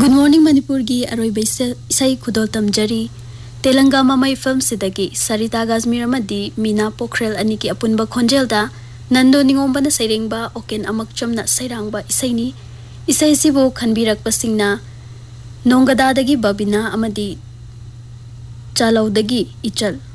good morning Manpur की अरोइब इसई खुदोल तमजरी तेलंगा ममई film सिदगी सरिता गाजमीर अमदी मीना पोखरेल अनि की अपुनबा खोंजेलदा नंदो निंगोंबना सैरेंगबा ओकेन अमकचमना सैरांगबा इसईनी इसई सिबो खनबिरकपसिंगना नोंगदादगी बबिना अमदी चालौदगी इचल